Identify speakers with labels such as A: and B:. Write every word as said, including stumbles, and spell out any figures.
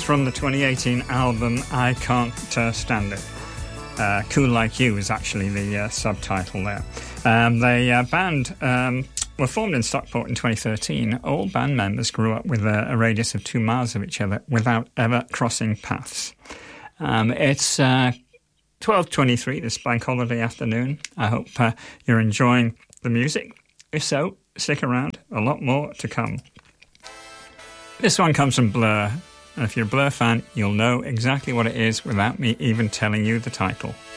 A: It's from the twenty eighteen album I Can't uh, Stand It. Uh, Cool Like You is actually the uh, subtitle there. Um, the uh, band um, were formed in Stockport in twenty thirteen. All band members grew up with a, a radius of two miles of each other without ever crossing paths. Um, it's uh, twelve twenty-three this bank holiday afternoon. I hope uh, you're enjoying the music. If so, stick around. A lot more to come. This one comes from Blur. And if you're a Blur fan, you'll know exactly what it is without me even telling you the title.